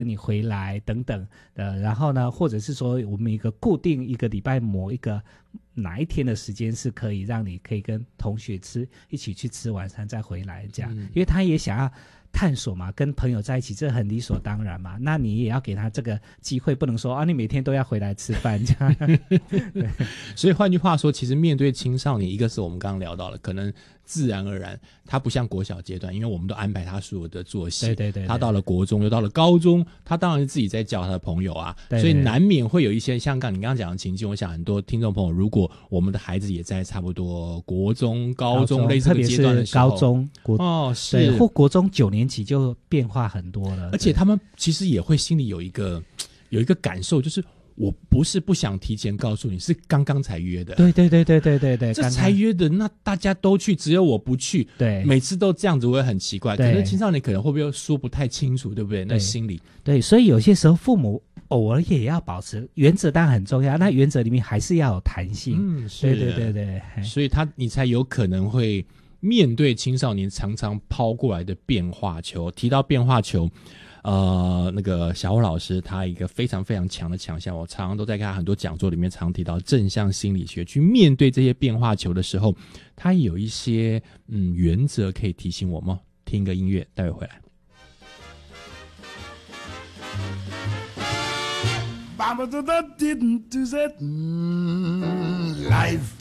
你回来等等的，然后呢，或者是说我们一个固定一个礼拜某一个哪一天的时间是可以让你可以跟同学一起去吃晚餐再回来这样，因为他也想要探索嘛，跟朋友在一起这很理所当然嘛，那你也要给他这个机会，不能说啊你每天都要回来吃饭这样所以换句话说，其实面对青少年，一个是我们刚刚聊到了，可能自然而然他不像国小阶段，因为我们都安排他所有的作息，对，他到了国中又到了高中，他当然是自己在教他的朋友啊，所以难免会有一些像你刚刚讲的情境，我想很多听众朋友，如果我们的孩子也在差不多国中高中类似的阶段的时候， 特别是高中是或国中9年级就变化很多了， 而且他们其实也会心里有一个感受，就是我不是不想提前告诉你，是刚刚才约的。 对， 这才约的，那大家都去，只有我不去。 对， 每次都这样子，我也很奇怪。可是青少年可能会不会说不太清楚，对不对？那心里对，所以有些时候父母偶尔也要保持原则，当然很重要。那原则里面还是要有弹性。 是， 对。 所以你才有可能会面对青少年常常抛过来的变化球。提到变化球。那个小欧老师他一个非常非常强的强项，我常常都在看很多讲座里面常提到正向心理学，去面对这些变化球的时候，他有一些原则可以提醒我们。听个音乐，待会回来。 Life